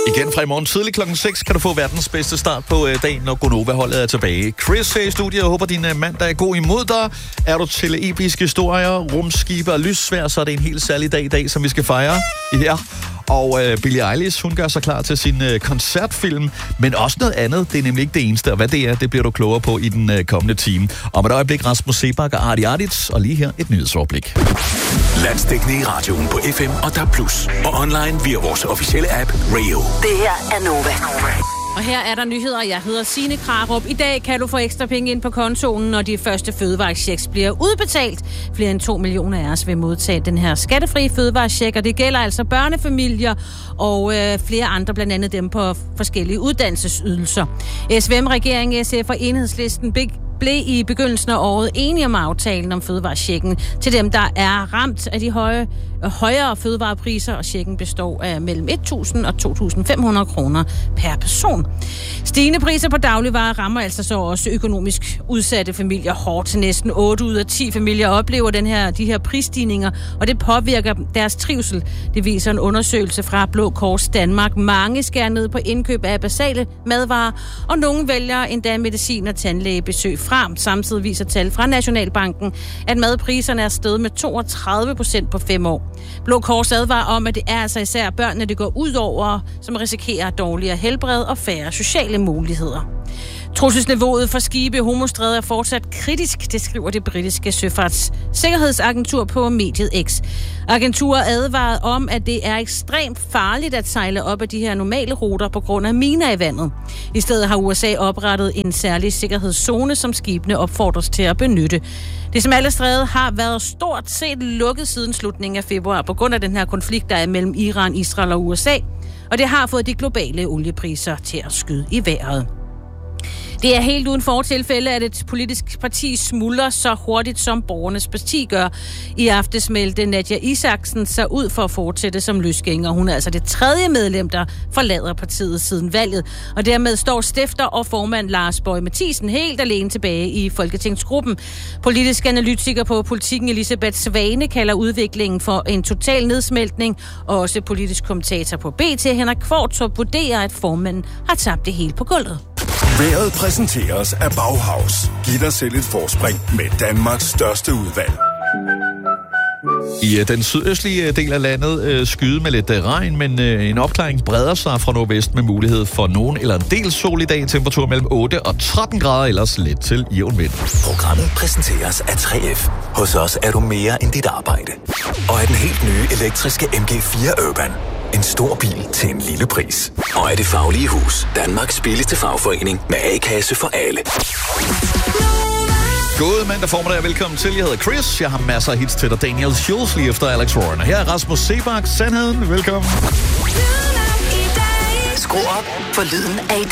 Igen fra i morgen tidlig klokken 6 kan du få verdens bedste start på dagen, når Gonova-holdet er tilbage. Chris her i studiet, jeg håber din mandag er god imod dig. Er du til episke historier, rumskibe og lyssvær, så er det en helt særlig dag i dag, som vi skal fejre. Ja. Og Billie Eilish, hun gør sig klar til sin koncertfilm, men også noget andet. Det er nemlig ikke det eneste, og hvad det er, det bliver du klogere på i den kommende time. Om et øjeblik Rasmus Seebach og Arti Artits, og lige her et nyhedsoverblik. Landsdækkende i radioen på FM og DAB+, og online via vores officielle app Radio. Det her er Nova. Og her er der nyheder. Jeg hedder Signe Krarup. I dag kan du få ekstra penge ind på kontoen, når de første fødevarechecks bliver udbetalt. Flere end 2 millioner af os vil modtage den her skattefri fødevarecheck, og det gælder altså børnefamilier og flere andre, blandt andet dem på forskellige uddannelsesydelser. SVM-regeringen, SF og Enhedslisten blev i begyndelsen af året enige om aftalen om fødevarechecken til dem, der er ramt af de højere fødevarepriser, og checken består af mellem 1.000 og 2.500 kroner per person. Stigende priser på dagligvarer rammer altså så også økonomisk udsatte familier hårdt. Næsten 8 ud af 10 familier oplever de her prisstigninger, og det påvirker deres trivsel. Det viser en undersøgelse fra Blå Kors Danmark. Mange skærer ned på indkøb af basale madvarer, og nogle vælger endda medicin og tandlægebesøg frem. Samtidig viser tal fra Nationalbanken, at madpriserne er steget med 32% på 5 år. Blå Kors advarer om, at det er altså især børnene, det går ud over, som risikerer dårligere helbred og færre sociale muligheder. Trusselsniveauet for skibe i Hormuzstrædet er fortsat kritisk, det skriver det britiske søfartssikkerhedsagentur på mediet X. Agenturet advarede om, at det er ekstremt farligt at sejle op af de her normale ruter på grund af miner i vandet. I stedet har USA oprettet en særlig sikkerhedszone, som skibene opfordres til at benytte. Det smalle stræde har været stort set lukket siden slutningen af februar på grund af den her konflikt, der er mellem Iran, Israel og USA, og det har fået de globale oliepriser til at skyde i vejret. Det er helt uden fortilfælde, at et politisk parti smuldrer så hurtigt, som Borgernes Parti gør. I aftes meldte Nadia Isaksen sig ud for at fortsætte som løsgænger. Hun er altså det 3. medlem, der forlader partiet siden valget. Og dermed står stifter og formand Lars Boje Mathiesen helt alene tilbage i Folketingsgruppen. Politisk analytiker på Politikken Elisabeth Svane kalder udviklingen for en total nedsmeltning. Og også politisk kommentator på BT Henrik Kvartrup vurderer, at formanden har tabt det hele på gulvet. Vejret præsenteres af Bauhaus. Giv dig selv et forspring med Danmarks største udvalg. I den sydøstlige del af landet skyde med lidt regn, men en opklaring breder sig fra nordvest med mulighed for nogen eller en del sol i dag. Temperatur mellem 8 og 13 grader, ellers let til jævn vind. Programmet præsenteres af 3F. Hos os er du mere end dit arbejde. Og af den helt nye elektriske MG4 Urban. En stor bil til en lille pris. Og af Det Faglige Hus. Danmarks billigste fagforening med A-kasse for alle. God mandag formiddag, velkommen til. Jeg hedder Chris. Jeg har masser af hits til dig. Daniel Schulz lige efter Alex Warren. Her er Rasmus Seebach. Sandheden. Velkommen. Skru op for lyden af